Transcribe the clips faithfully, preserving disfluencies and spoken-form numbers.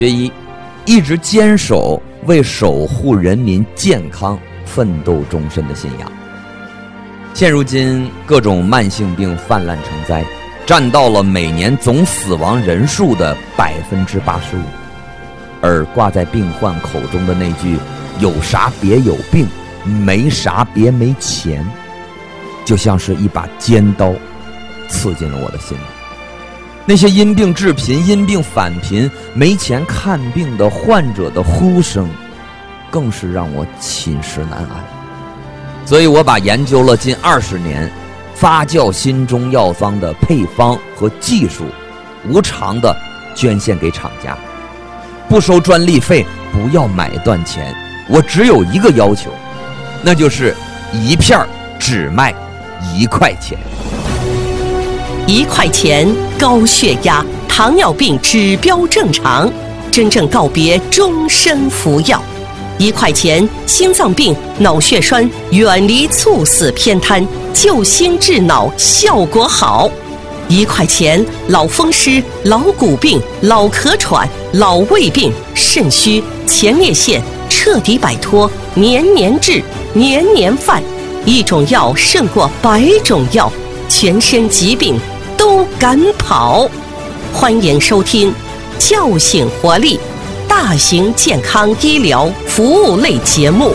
学医一直坚守为守护人民健康奋斗终身的信仰。现如今各种慢性病泛滥成灾，占到了每年总死亡人数的百分之八十五。而挂在病患口中的那句“有啥别有病，没啥别没钱”，就像是一把尖刀刺进了我的心里。那些因病致贫、因病返贫、没钱看病的患者的呼声，更是让我寝食难安。所以我把研究了近二十年发酵新中药方的配方和技术，无偿的捐献给厂家，不收专利费，不要买断钱。我只有一个要求，那就是一片只卖一块钱。 一块钱，高血压、糖尿病指标正常，真正告别终身服药。一块钱，心脏病、脑血栓远离猝死偏瘫，救心治脑效果好。一块钱，老风湿、老骨病、老咳喘、老胃病、肾虚、前列腺彻底摆脱，年年治，年年犯。一种药胜过百种药，全身疾病都敢跑。欢迎收听叫醒活力大型健康医疗服务类节目。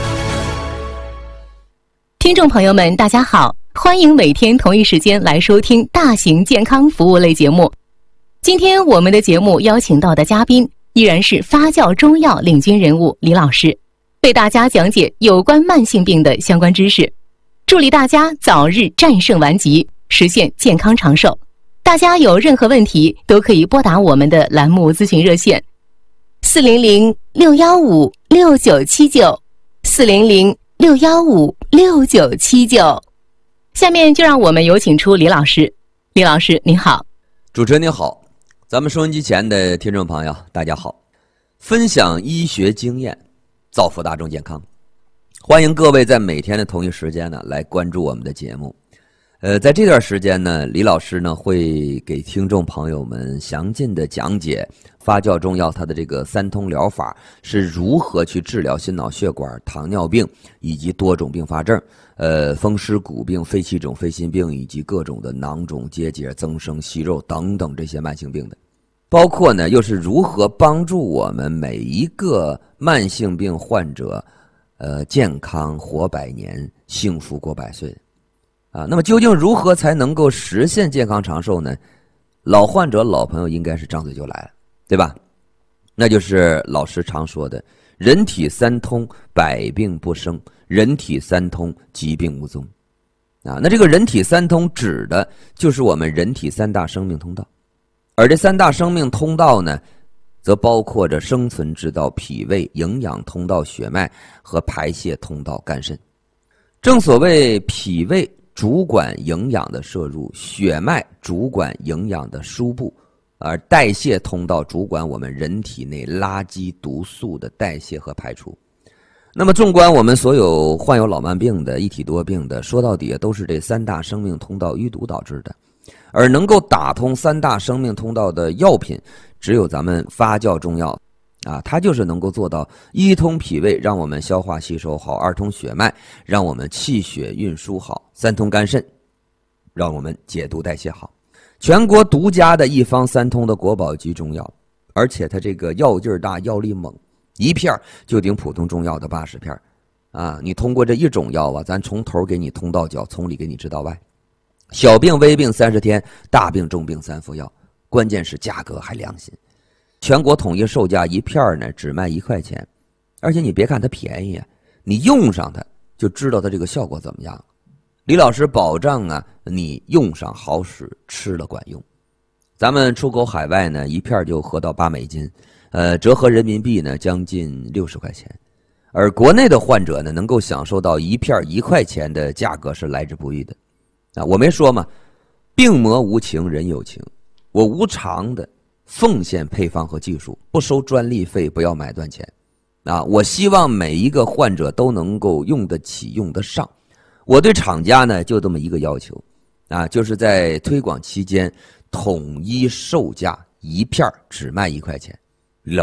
听众朋友们大家好，欢迎每天同一时间来收听大型健康服务类节目。今天我们的节目邀请到的嘉宾依然是发酵中药领军人物李老师，为大家讲解有关慢性病的相关知识，助力大家早日战胜顽疾，实现健康长寿。大家有任何问题都可以拨打我们的栏目咨询热线四零零六一五六九七九 四零零六一五六九七九。下面就让我们有请出李老师。李老师您好。 主持人您好，咱们收音机前的听众朋友大家好。分享医学经验，造福大众健康，欢迎各位在每天的同一时间呢来关注我们的节目。呃，在这段时间呢，李老师呢会给听众朋友们详尽的讲解发酵中药它的这个三通疗法是如何去治疗心脑血管、糖尿病以及多种并发症，呃，风湿骨病、肺气肿、肺心病以及各种的囊肿结节、增生息肉等等这些慢性病的，包括呢又是如何帮助我们每一个慢性病患者，呃，健康活百年，幸福过百岁。啊，那么究竟如何才能够实现健康长寿呢？老患者、老朋友应该是张嘴就来了，对吧？那就是老师常说的人体三通，百病不生；人体三通，疾病无踪。啊，那这个人体三通指的就是我们人体三大生命通道，而这三大生命通道呢，则包括着生存之道、脾胃、营养通道、血脉和排泄通道、肝肾。正所谓脾胃主管营养的摄入，血脉主管营养的输布，而代谢通道主管我们人体内垃圾毒素的代谢和排出。那么纵观我们所有患有老慢病的、一体多病的，说到底都是这三大生命通道淤堵导致的。而能够打通三大生命通道的药品，只有咱们发酵中药啊，它就是能够做到一通脾胃，让我们消化吸收好；二通血脉，让我们气血运输好；三通肝肾，让我们解毒代谢好。全国独家的一方三通的国宝级中药，而且它这个药劲儿大，药力猛，一片就顶普通中药的八十片啊！你通过这一种药啊，咱从头给你通到脚，从里给你治到外。小病微病三十天，大病重病三服药，关键是价格还良心。全国统一售价一片呢只卖一块钱，而且你别看它便宜啊，你用上它就知道它这个效果怎么样。李老师保证啊，你用上好使，吃了管用。咱们出口海外呢，一片就合到八美金，呃，折合人民币呢将近六十块钱。而国内的患者呢，能够享受到一片一块钱的价格是来之不易的。啊，我没说嘛，病魔无情，人有情，我无偿的奉献配方和技术，不收专利费，不要买断钱。啊，我希望每一个患者都能够用得起，用得上。我对厂家呢就这么一个要求，啊，就是在推广期间统一售价一片只卖一块钱。